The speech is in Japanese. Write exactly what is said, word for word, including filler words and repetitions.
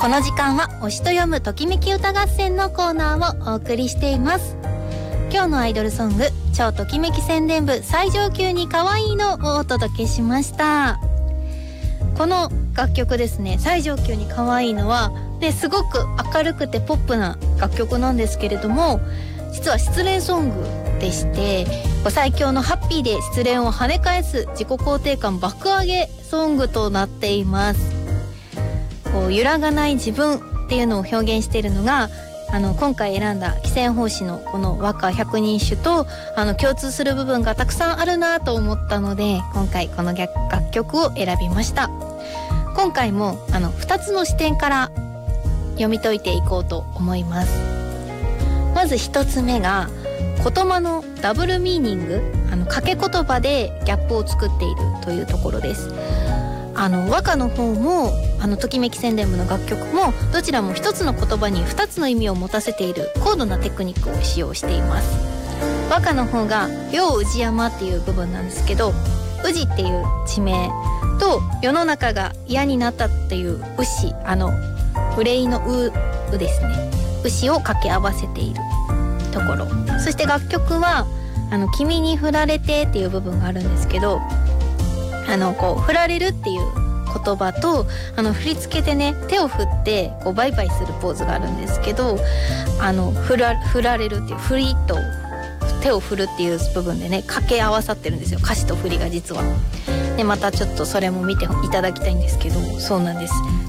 この時間は推しと読むときめき歌合戦のコーナーをお送りしています。今日のアイドルソング、超ときめき宣伝部最上級に可愛いのをお届けしました。この楽曲ですね、最上級に可愛いのは、ね、すごく明るくてポップな楽曲なんですけれども、実は失恋ソングでして、最強のハッピーで失恋を跳ね返す自己肯定感爆上げソングとなっています。こう揺らがない自分っていうのを表現しているのが、あの今回選んだ汽船法師のこの和歌百人種とあの共通する部分がたくさんあるなと思ったので、今回この楽曲を選びました。今回もあのふたつの視点から読み解いていこうと思います。まずひとつめが言葉のダブルミーニング、あの掛け言葉でギャップを作っているというところです。あの和歌の方もあのときめき宣伝部の楽曲もどちらも一つの言葉に二つの意味を持たせている高度なテクニックを使用しています。和歌の方が両宇治山っていう部分なんですけど、宇治っていう地名と世の中が嫌になったっていう牛、あの憂いのううですね、牛を掛け合わせているところ。そして楽曲はあの君に振られてっていう部分があるんですけど、あのこう振られるっていう言葉と、あの振り付けでね手を振ってこうバイバイするポーズがあるんですけど、あの振ら、振られるっていう振りと手を振るっていう部分でね掛け合わさってるんですよ、歌詞と振りが実は。でまたちょっとそれも見ていただきたいんですけど、そうなんです。